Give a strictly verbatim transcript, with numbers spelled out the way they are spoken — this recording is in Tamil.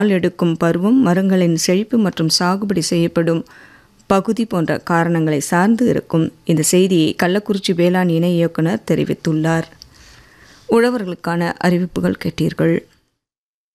பால் எடுக்கும் பருவம், மரங்களின் செழிப்பு மற்றும் சாகுபடி செய்யப்படும் பகுதி போன்ற காரணங்களை சார்ந்து இருக்கும். இந்த செய்தியை கள்ளக்குறிச்சி வேளாண் இணை இயக்குனர் தெரிவித்துள்ளார். உழவர்களுக்கான அறிவிப்புகள் கேட்டீர்கள்.